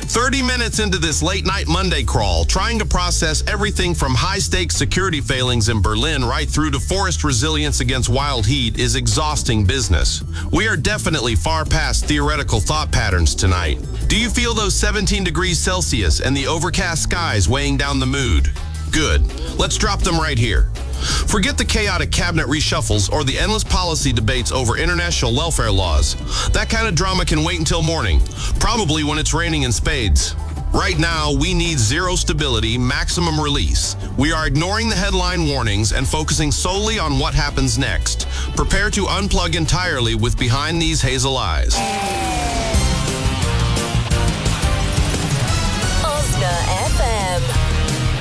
30 minutes into this late-night Monday crawl, trying to process everything from high-stakes security failings in Berlin right through to forest resilience against wild heat is exhausting business. We are definitely far past theoretical thought patterns tonight. Do you feel those 17 degrees Celsius and the overcast skies weighing down the mood? Good. Let's drop them right here. Forget the chaotic cabinet reshuffles or the endless policy debates over international welfare laws. That kind of drama can wait until morning, probably when it's raining in spades. Right now, we need zero stability, maximum release. We are ignoring the headline warnings and focusing solely on what happens next. Prepare to unplug entirely with Behind These Hazel Eyes.